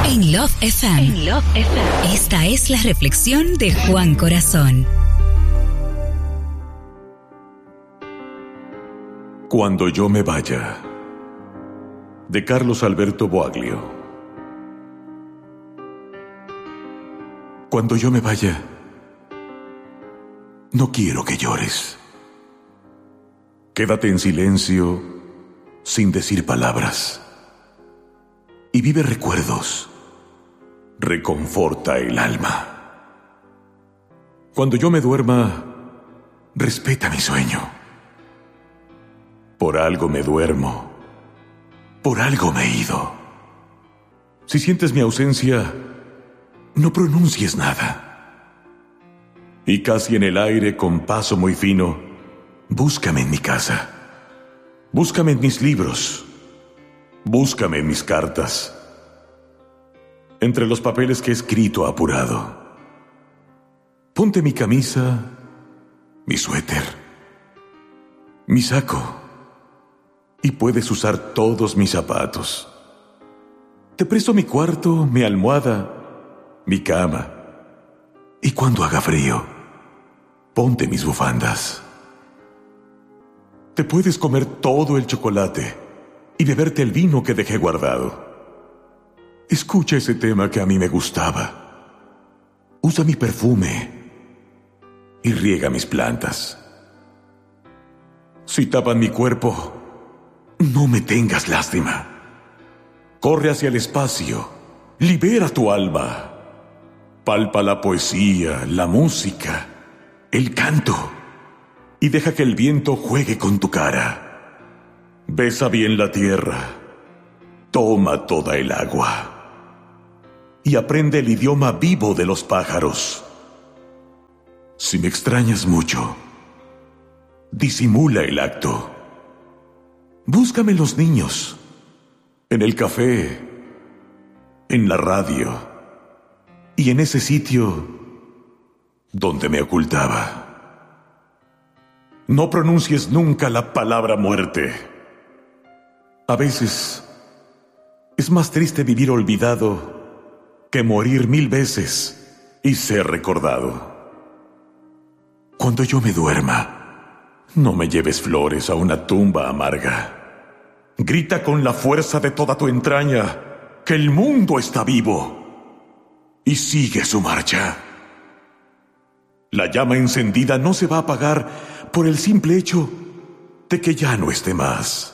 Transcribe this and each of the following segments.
En Love FM. En Love FM. Esta es la reflexión de Juan Corazón. Cuando yo me vaya, de Carlos Alberto Boaglio. Cuando yo me vaya, no quiero que llores. Quédate en silencio, sin decir palabras, y vive recuerdos. Reconforta el alma. Cuando yo me duerma, respeta mi sueño. Por algo me duermo, por algo me he ido. Si sientes mi ausencia, no pronuncies nada. Y casi en el aire, con paso muy fino, búscame en mi casa. Búscame en mis libros. Búscame en mis cartas. Entre los papeles que he escrito apurado. Ponte mi camisa, mi suéter, mi saco. Y puedes usar todos mis zapatos. Te presto mi cuarto, mi almohada, mi cama. Y cuando haga frío, ponte mis bufandas. Te puedes comer todo el chocolate y beberte el vino que dejé guardado. Escucha ese tema que a mí me gustaba. Usa mi perfume y riega mis plantas. Si tapan mi cuerpo, no me tengas lástima. Corre hacia el espacio, libera tu alma. Palpa la poesía, la música, el canto, y deja que el viento juegue con tu cara. Besa bien la tierra, toma toda el agua, y aprende el idioma vivo de los pájaros. Si me extrañas mucho, disimula el acto. Búscame en los niños, en el café, en la radio y en ese sitio donde me ocultaba. No pronuncies nunca la palabra muerte. A veces es más triste vivir olvidado que morir 1000 veces y ser recordado. Cuando yo me duerma, no me lleves flores a una tumba amarga. Grita con la fuerza de toda tu entraña que el mundo está vivo y sigue su marcha. La llama encendida no se va a apagar por el simple hecho de que ya no esté más.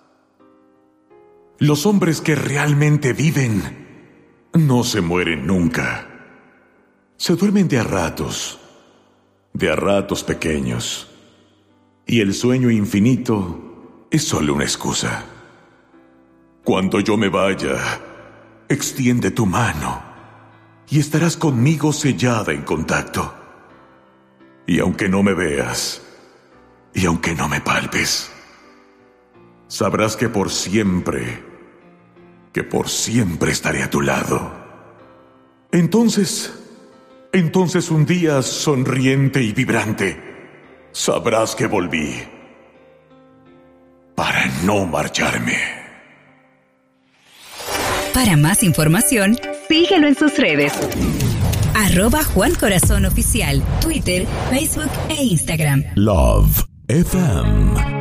Los hombres que realmente viven no se mueren nunca. Se duermen de a ratos pequeños, y el sueño infinito es solo una excusa. Cuando yo me vaya, extiende tu mano y estarás conmigo sellada en contacto. Y aunque no me veas, y aunque no me palpes, sabrás que por siempre estaré a tu lado. Entonces un día sonriente y vibrante, sabrás que volví para no marcharme. Para más información, síguelo en sus redes. @Juan Corazón Oficial, Twitter, Facebook e Instagram. Love FM.